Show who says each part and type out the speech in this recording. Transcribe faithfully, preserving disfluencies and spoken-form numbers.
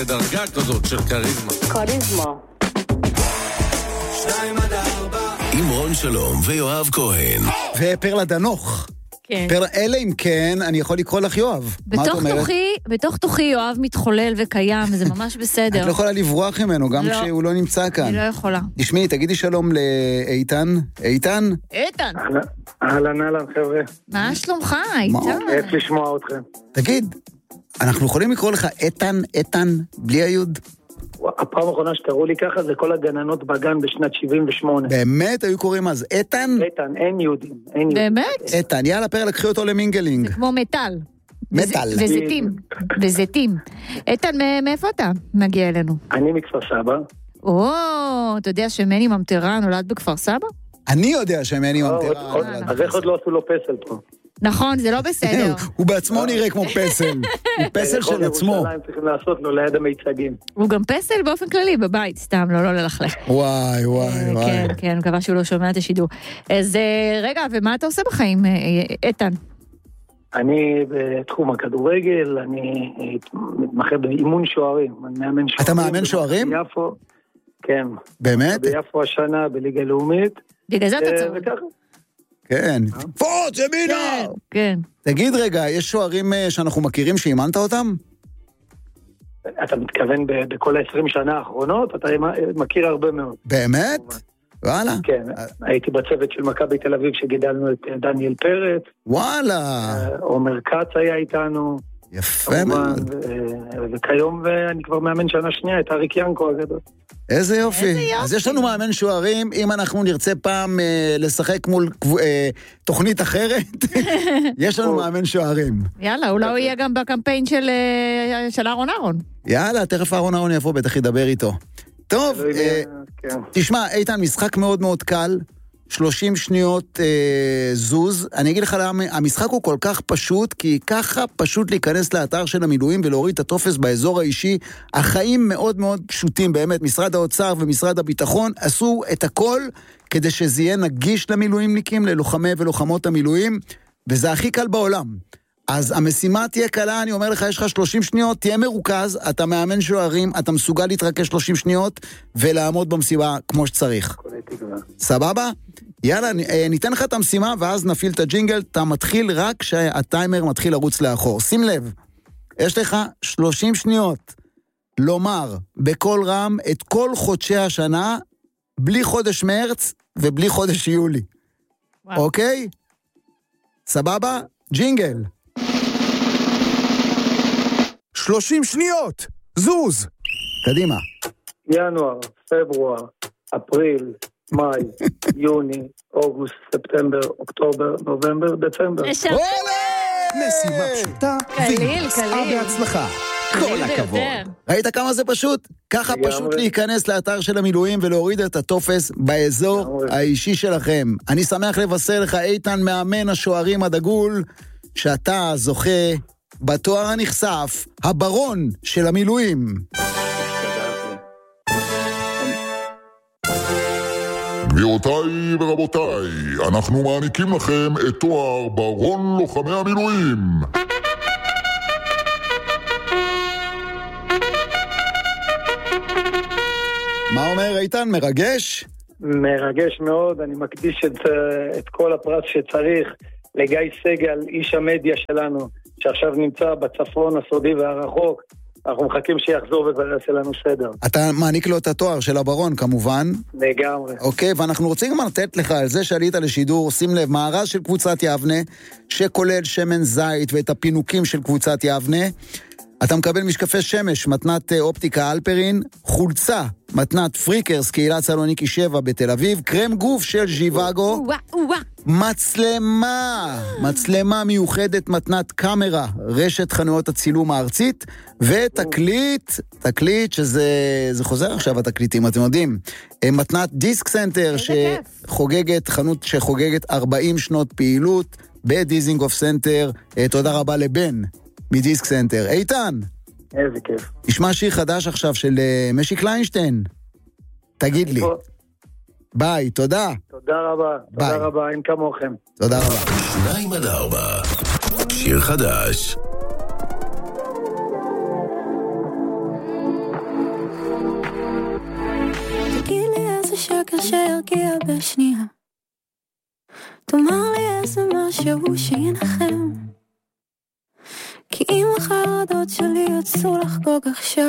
Speaker 1: דרגה כזאת של קריזמה.
Speaker 2: קריזמה.
Speaker 3: שתיים עד ארבע.
Speaker 4: עם רון שלום ויואב כהן.
Speaker 5: ופרלה דנוך.
Speaker 6: כן.
Speaker 5: פרלה, אלה אם כן, אני יכול לקרוא לך יואב. מה את
Speaker 6: בתוך
Speaker 5: אומרת?
Speaker 6: תוכי, בתוך תוכי יואב מתחולל וקיים, זה ממש בסדר.
Speaker 5: את לא יכולה לברוח ממנו, גם
Speaker 6: לא.
Speaker 5: כשהוא לא נמצא כאן.
Speaker 6: אני לא יכולה.
Speaker 5: תשמעי, תגידי שלום לאיתן. איתן?
Speaker 6: איתן,
Speaker 7: אהלן, אהלן, חבר'ה.
Speaker 6: מה שלומך, איתן?
Speaker 7: כיף לשמוע אתכם.
Speaker 5: תגיד, אנחנו יכולים לקרוא לך איתן, איתן, בלי היוד?
Speaker 7: הפעם האחרונה שקראו לי ככה זה כל הגננות בגן בשנת שבעים ושמונה.
Speaker 5: באמת? היו קוראים אז איתן?
Speaker 7: איתן, אין יהודים. אין יהודים.
Speaker 6: באמת?
Speaker 5: איתן, יאללה פרלה, לקחי אותו למינגלינג.
Speaker 6: זה כמו מטל.
Speaker 5: מטל.
Speaker 6: וזה- וזיתים. וזיתים. איתן, מ- מאיפה אתה מגיע אלינו?
Speaker 7: אני מכפר סבא.
Speaker 6: או, אתה יודע שמני ממטרה נולד בכפר סבא?
Speaker 5: אני יודע שמני
Speaker 7: עוד-
Speaker 5: ממטרה.
Speaker 7: עוד-
Speaker 5: אבל-
Speaker 7: אז איך עוד לא עשו לו פסל פה?
Speaker 6: נכון, זה לא בסדר.
Speaker 5: הוא בעצמו נראה כמו פסל. הוא פסל של עצמו.
Speaker 7: ירושלים צריכים לעשות לו ליד המיצגים.
Speaker 6: הוא גם פסל באופן כללי בבית, סתם, לא, לא ללכלך.
Speaker 5: וואי, וואי, וואי.
Speaker 6: כן, כן, מקווה שהוא לא שומע את השידור. אז אה, רגע, ומה אתה עושה בחיים, אה, אה, איתן?
Speaker 7: אני בתחום הכדורגל, אני אה, מתמחה באימון שוערים. אני מאמן שוערים.
Speaker 5: אתה מאמן שוערים?
Speaker 7: ביפו, כן.
Speaker 5: באמת?
Speaker 7: ביפו השנה בליגה לאומית.
Speaker 6: בגלל זה אתה
Speaker 7: אה,
Speaker 6: צועק.
Speaker 7: וככה.
Speaker 5: כן. פורט, ימינה!
Speaker 6: כן, כן.
Speaker 5: תגיד רגע, יש שוערים אה, שאנחנו מכירים שאימנת אותם?
Speaker 7: אתה מתכוון ב- בכל ה-עשרים שנה האחרונות? אתה מכיר הרבה מאוד.
Speaker 5: באמת? וואלה.
Speaker 7: כן, הייתי בצוות של מכבי תל אביב שגידלנו את דניאל פרץ,
Speaker 5: וואלה.
Speaker 7: עומר כץ היה איתנו,
Speaker 5: יפה
Speaker 7: כמובן,
Speaker 5: מאוד.
Speaker 7: ו- וכיום ואני כבר מאמן שנה שנייה את אריק ינקו הגדול.
Speaker 5: איזה יופי.
Speaker 6: איזה יופי.
Speaker 5: אז יש לנו מאמן שוערים, אם אנחנו נרצה פעם אה, לשחק מול קבו- אה, תוכנית אחרת, יש לנו מאמן שוערים.
Speaker 6: יאללה, אולי הוא יהיה גם בקמפיין של אה, של אהרון אהרון.
Speaker 5: יאללה, תכף אהרון אהרון יבוא, בטח ידבר איתו. טוב,
Speaker 7: לא יודע,
Speaker 5: אה,
Speaker 7: כן.
Speaker 5: תשמע, איתן, משחק מאוד מאוד קל, שלושים שניות אה, זוז. אני אגיד לך למה, המשחק הוא כל כך פשוט, כי ככה פשוט להיכנס לאתר של המילואים ולהוריד את הטופס באזור האישי. החיים מאוד מאוד פשוטים, באמת. משרד האוצר ומשרד הביטחון עשו את הכל כדי שזה יהיה נגיש למילואימניקים, ללוחמי ולוחמות המילואים, וזה הכי קל בעולם. אז המשימה תהיה קלה, אני אומר לך, יש לך שלושים שניות, תהיה מרוכז, אתה מאמן שוערים, אתה מסוגל להתרכז שלושים שניות, ולעמוד במשימה כמו שצריך.
Speaker 7: כולי תקווה.
Speaker 5: סבבה? יאללה, ניתן לך את המשימה, ואז נפעיל את הג'ינגל, אתה מתחיל רק כשהטיימר מתחיל לרוץ לאחור. שים לב, יש לך שלושים שניות לומר בכל רם את כל חודשי השנה, בלי חודש מרץ ובלי חודש יולי.
Speaker 6: וואו.
Speaker 5: אוקיי? סבבה? ג'ינגל.
Speaker 4: שלושים שניות, זוז.
Speaker 5: קדימה.
Speaker 7: ינואר, פברואר, אפריל, מאי, יוני, אוגוסט, ספטמבר, אוקטובר, נובמבר, דצמבר.
Speaker 6: משעמם.
Speaker 4: משימה פשוטה,
Speaker 6: קליל,
Speaker 4: והיא נצאה
Speaker 6: קליל.
Speaker 4: בהצלחה.
Speaker 6: קליל
Speaker 4: כל הכבוד.
Speaker 6: ביותר.
Speaker 5: ראית כמה זה פשוט? ככה
Speaker 7: לגמרי.
Speaker 5: פשוט להיכנס לאתר של המילואים ולהוריד את הטופס באזור
Speaker 7: לגמרי.
Speaker 5: האישי שלכם. אני שמח לבשר לך, איתן, מאמן השוערים הדגול, שאתה זוכה בתואר הנחשף, הברון של המילואים.
Speaker 8: גבירותיי ורבותיי, אנחנו מעניקים לכם את תואר ברון לוחמי המילואים.
Speaker 5: מה אומר איתן? מרגש?
Speaker 7: מרגש מאוד, אני מקדיש את, את כל הפרס שצריך לגיא סגל, איש המדיה שלנו, שעכשיו נמצא בצפון הסודי והרחוק. אנחנו מחכים שיחזור ויעשה לנו סדר.
Speaker 5: אתה מעניק לו את התואר של הברון כמובן.
Speaker 7: לגמרי.
Speaker 5: אוקיי, ואנחנו רוצים גם לתת לך על זה שעלית לשידור, שים לב, מארז של קבוצת יבנה, שכולל שמן זית ואת הפינוקים של קבוצת יבנה. אתה מקבל משקפי שמש, מתנת אופטיקה אלפרין, חולצה, מתנת פריקרס, קהילת סלוניקי שבע בתל אביב, קרם גוף של ז'יוואגו,
Speaker 6: וואה, וואה.
Speaker 5: מצלמה, מצלמה מיוחדת, מתנת קאמרה, רשת חנויות הצילום הארצית, ותקליט, תקליט שזה זה חוזר עכשיו התקליטים, אתם יודעים, מתנת דיסק סנטר שחוגגת, חנות שחוגגת ארבעים שנות פעילות בדיזינגוף סנטר. תודה רבה לבן מדיסק סנטר. איתן,
Speaker 7: איזה כיף.
Speaker 5: תשמע שיר חדש עכשיו של משי קליינשטיין, תגיד לי. ביי, תודה.
Speaker 7: תודה רבה,
Speaker 5: ביי.
Speaker 7: תודה רבה, אין כמוכם.
Speaker 5: תודה רבה.
Speaker 4: שניים עד ארבע, שיר חדש.
Speaker 2: שקר שירגיע בשנייה. תאמר לי איזה משהו שינחם, כי אם החרדות שלי יצאו לחגוג עכשיו,